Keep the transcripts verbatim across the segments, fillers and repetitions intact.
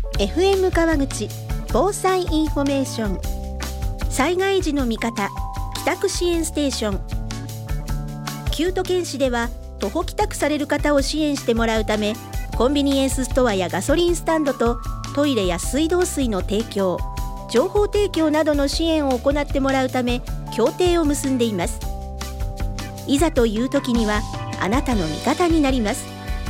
エフエム 川口防災インフォメーション、災害時の味方帰宅支援ステーション。旧都県市では徒歩帰宅される方を支援してもらうため、コンビニエンスストアやガソリンスタンドとトイレや水道水の提供、情報提供などの支援を行ってもらうため協定を結んでいます。いざという時にはあなたの味方になります。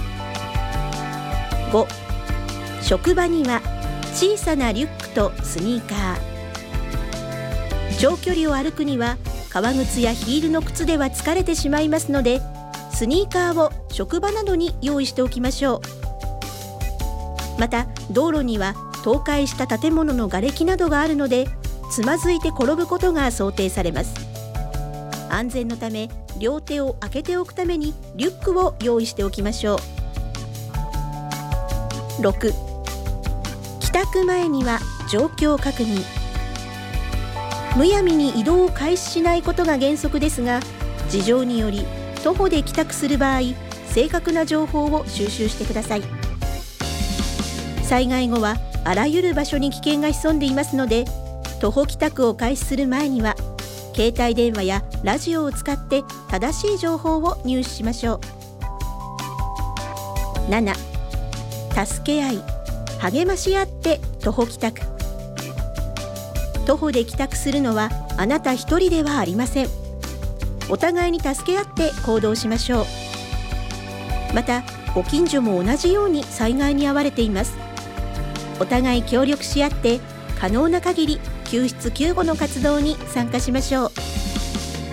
ご、職場には小さなリュックとスニーカー。長距離を歩くには革靴やヒールの靴では疲れてしまいますので、スニーカーを職場などに用意しておきましょう。また道路には倒壊した建物の瓦礫などがあるので、つまずいて転ぶことが想定されます。安全のため両手を開けておくためにリュックを用意しておきましょう。ろく、帰宅前には状況確認。むやみに移動を開始しないことが原則ですが、事情により徒歩で帰宅する場合、正確な情報を収集してください。災害後はあらゆる場所に危険が潜んでいますので、徒歩帰宅を開始する前には携帯電話やラジオを使って正しい情報を入手しましょう。なな、助け合い励まし合って徒歩帰宅。徒歩で帰宅するのはあなた一人ではありません。お互いに助け合って行動しましょう。またご近所も同じように災害に遭われています。お互い協力し合って可能な限り救出救護の活動に参加しましょう。